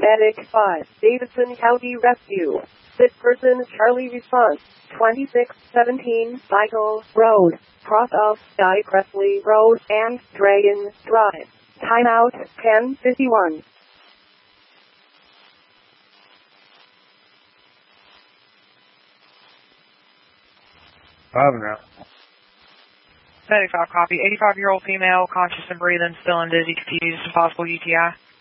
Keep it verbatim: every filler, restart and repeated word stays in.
Medic five, Davidson County Rescue. This person, Charlie response, twenty-six seventeen Vital Road, cross of Guy Presley Road and Dragon Drive. Timeout ten fifty-one. Five now. seventy-five copy. eighty-five-year-old female, conscious and breathing, still in dizzy, confused, possible U T I.